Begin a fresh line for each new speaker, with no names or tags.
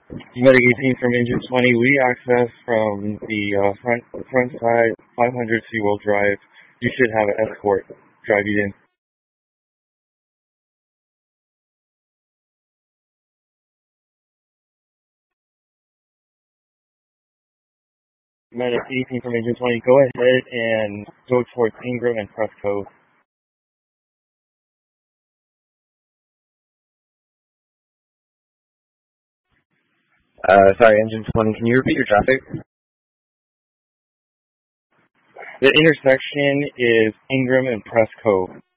Medic 18 from engine 20. We access from the front side, 500 SeaWorld Drive. You should have an escort drive you in. Medic 18 from engine 20. Go ahead and go towards Ingram and Presco.
Sorry, engine 20. Can you repeat your traffic?
The intersection is Ingram and Presco.